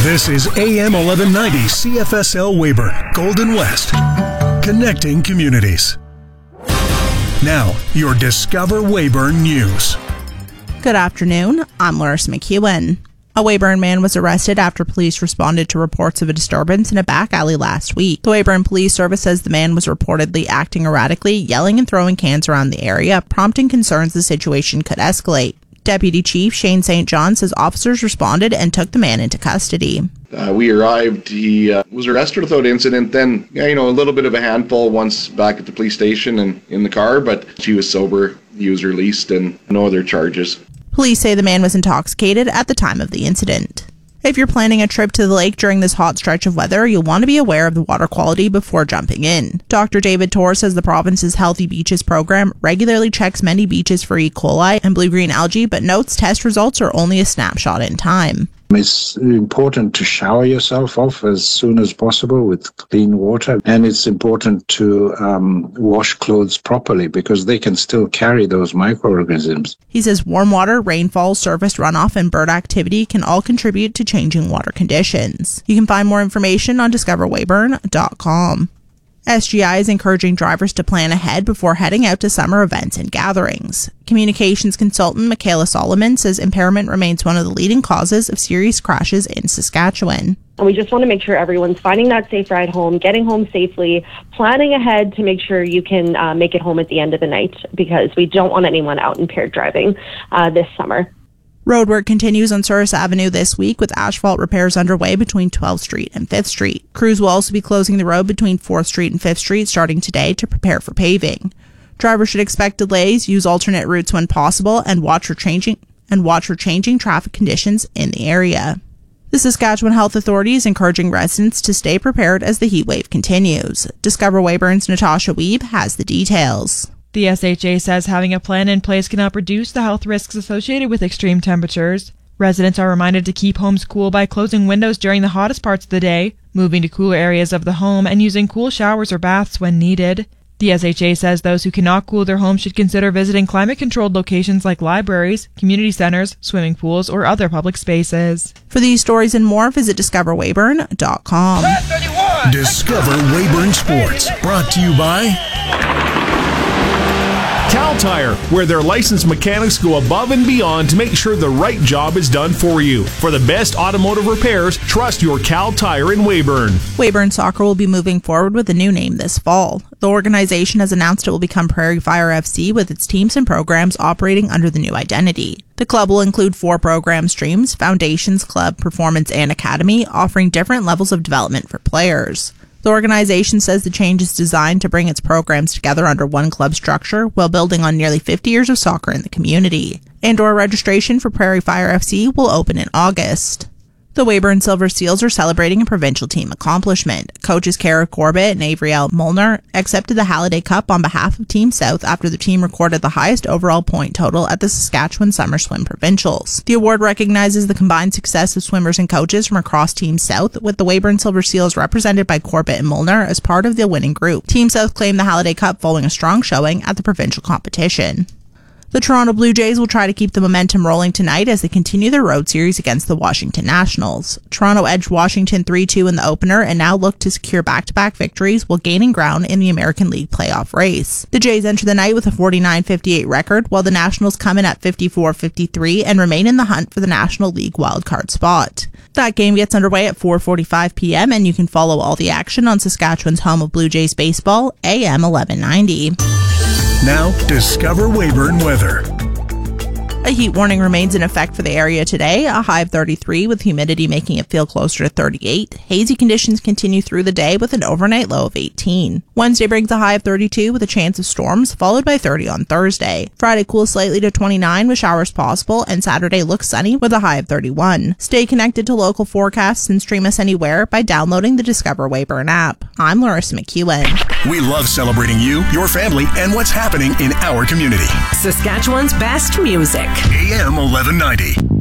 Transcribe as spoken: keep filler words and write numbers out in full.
This is A M eleven ninety C F S L Weyburn, Golden West, connecting communities. Now, your Discover Weyburn News. Good afternoon, I'm Loris McEwen. A Weyburn man was arrested after police responded to reports of a disturbance in a back alley last week. The Weyburn Police Service says the man was reportedly acting erratically, yelling and throwing cans around the area, prompting concerns the situation could escalate. Deputy Chief Shane Saint John says officers responded and took the man into custody. Uh, we arrived, he uh, was arrested without incident, then, yeah, you know, a little bit of a handful once back at the police station and in the car, but he was sober, he was released, and no other charges. Police say the man was intoxicated at the time of the incident. If you're planning a trip to the lake during this hot stretch of weather, you'll want to be aware of the water quality before jumping in. Doctor David Torr says the province's Healthy Beaches program regularly checks many beaches for E. coli and blue-green algae, but notes test results are only a snapshot in time. It's important to shower yourself off as soon as possible with clean water, and it's important to um, wash clothes properly because they can still carry those microorganisms. He says warm water, rainfall, surface runoff, and bird activity can all contribute to changing water conditions. You can find more information on discover weyburn dot com. S G I is encouraging drivers to plan ahead before heading out to summer events and gatherings. Communications consultant Michaela Solomon says impairment remains one of the leading causes of serious crashes in Saskatchewan. And we just want to make sure everyone's finding that safe ride home, getting home safely, planning ahead to make sure you can uh, make it home at the end of the night, because we don't want anyone out impaired driving uh, this summer. Roadwork continues on Souris Avenue this week with asphalt repairs underway between twelfth Street and fifth Street. Crews will also be closing the road between fourth Street and fifth Street starting today to prepare for paving. Drivers should expect delays, use alternate routes when possible, and watch for changing and watch for changing traffic conditions in the area. The Saskatchewan Health Authority is encouraging residents to stay prepared as the heat wave continues. Discover Weyburn's Natasha Weeb has the details. The S H A says having a plan in place can help reduce the health risks associated with extreme temperatures. Residents are reminded to keep homes cool by closing windows during the hottest parts of the day, moving to cooler areas of the home, and using cool showers or baths when needed. The S H A says those who cannot cool their homes should consider visiting climate-controlled locations like libraries, community centers, swimming pools, or other public spaces. For these stories and more, visit discover weyburn dot com. Discover Weyburn Sports, brought to you by Cal Tire, where their licensed mechanics go above and beyond to make sure the right job is done for you. For the best automotive repairs, trust your Cal Tire in Weyburn. Weyburn Soccer will be moving forward with a new name this fall. The organization has announced it will become Prairie Fire F C with its teams and programs operating under the new identity. The club will include four program streams: Foundations, Club, Performance, and Academy, offering different levels of development for players. The organization says the change is designed to bring its programs together under one club structure while building on nearly fifty years of soccer in the community. Indoor registration for Prairie Fire F C will open in August. The Weyburn Silver Seals are celebrating a provincial team accomplishment. Coaches Kara Corbett and Avery L. Molnar accepted the Halliday Cup on behalf of Team South after the team recorded the highest overall point total at the Saskatchewan Summer Swim Provincials. The award recognizes the combined success of swimmers and coaches from across Team South, with the Weyburn Silver Seals represented by Corbett and Molnar as part of the winning group. Team South claimed the Halliday Cup following a strong showing at the provincial competition. The Toronto Blue Jays will try to keep the momentum rolling tonight as they continue their road series against the Washington Nationals. Toronto edged Washington three two in the opener and now look to secure back-to-back victories while gaining ground in the American League playoff race. The Jays enter the night with a forty-nine fifty-eight record, while the Nationals come in at fifty-four fifty-three and remain in the hunt for the National League wildcard spot. That game gets underway at four forty-five p.m. and you can follow all the action on Saskatchewan's home of Blue Jays baseball, A M eleven ninety. Now, Discover Weyburn weather. A heat warning remains in effect for the area today, a high of thirty-three with humidity making it feel closer to thirty-eight. Hazy conditions continue through the day with an overnight low of eighteen. Wednesday brings a high of thirty-two with a chance of storms, followed by thirty on Thursday. Friday cools slightly to twenty-nine with showers possible, and Saturday looks sunny with a high of thirty-one. Stay connected to local forecasts and stream us anywhere by downloading the Discover Weyburn app. I'm Larissa McEwen. We love celebrating you, your family, and what's happening in our community. Saskatchewan's best music. A M eleven ninety.